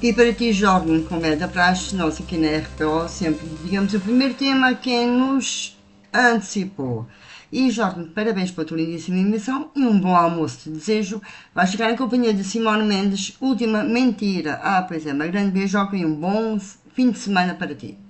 E para ti, Jordan, como é da praxe, nós aqui na RPO, sempre digamos o primeiro tema a quem nos antecipou. E Jordan, parabéns pela tua lindíssima emissão e um bom almoço te desejo. Vais chegar em companhia de Simone Mendes, última mentira. Ah, pois é, uma grande beijoca e um bom fim de semana para ti.